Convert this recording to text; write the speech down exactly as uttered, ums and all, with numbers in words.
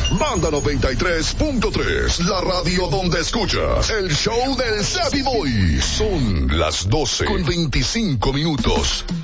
Banda noventa y tres punto tres, la radio donde escuchas el show del Savvy Boy. Son las doce con veinticinco minutos.